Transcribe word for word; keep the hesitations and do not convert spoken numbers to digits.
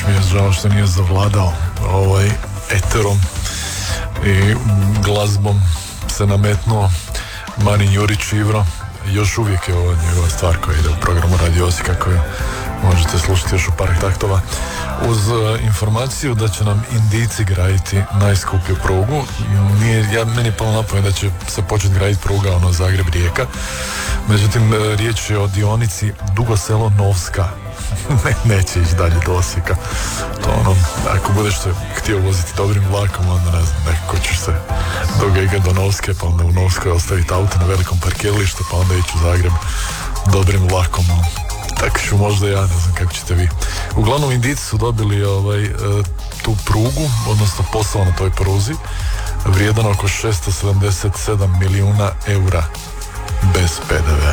mi je žao što nije zavladao ovaj eterom i glazbom se nametnuo Marin Jurić Ivro. Još uvijek je ovo njegova stvar koja ide u programu Radio Osijeka koju možete slušati još u par taktova. Uz uh, informaciju da će nam Indijci graditi najskuplju prugu. Nije, ja, meni je palo na pamet da će se početi graditi pruga ono Zagreb-Rijeka. Međutim, riječ je o dionici Dugo Selo-Novska. ne, neće ići dalje do Osijeka. To ono, ako budeš se htio voziti dobrim vlakom, onda ne znam, nekako ćeš se do Gege do Novske, pa onda u Novskoj ostaviti auto na velikom parkiralištu, pa onda ići u Zagreb dobrim vlakom. Tako ću možda ja, ne znam kako ćete vi. Uglavnom, Indijci su dobili ovaj, tu prugu, odnosno posao na toj pruzi, vrijedan oko šesto sedamdeset sedam milijuna eura bez P D V.